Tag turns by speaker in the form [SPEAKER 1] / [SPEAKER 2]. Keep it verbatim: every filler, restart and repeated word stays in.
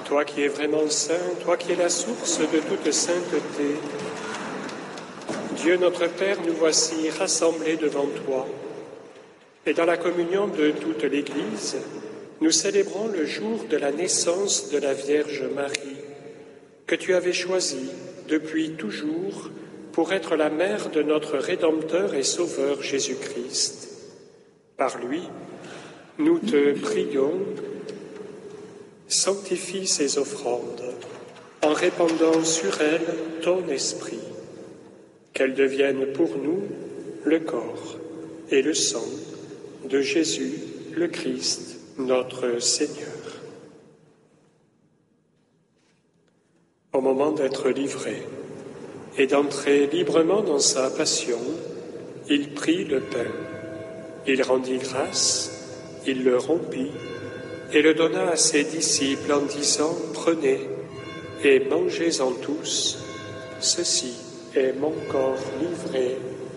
[SPEAKER 1] Toi qui es vraiment saint, toi qui es la source de toute sainteté, Dieu notre Père, nous voici rassemblés devant toi. Et dans la communion de toute l'Église, nous célébrons le jour de la naissance de la Vierge Marie, que tu avais choisie depuis toujours pour être la mère de notre Rédempteur et Sauveur Jésus-Christ. Par lui, nous te prions, sanctifie ces offrandes en répandant sur elles ton esprit, qu'elles deviennent pour nous le corps et le sang de Jésus le Christ, notre Seigneur. Au moment d'être livré et d'entrer librement dans sa passion, il prit le pain, il rendit grâce, il le rompit et le donna à ses disciples en disant « Prenez et mangez-en tous, ceci est mon corps livré